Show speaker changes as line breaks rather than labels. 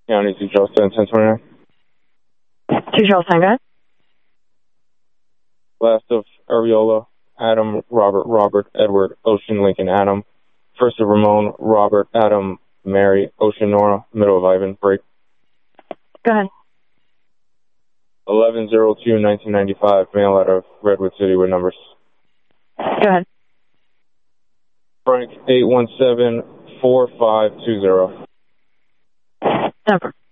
County 2 Charles 10, 1029.
2 Charles 10, go ahead.
Last of Ariola, Adam, Robert, Edward, Ocean, Lincoln, Adam. First of Ramon, Robert, Adam, Mary, Ocean, Nora. Middle of Ivan, break.
Go ahead.
11/02/1995, mail out of Redwood City with numbers.
Go ahead.
Frank 817-4520.
Number.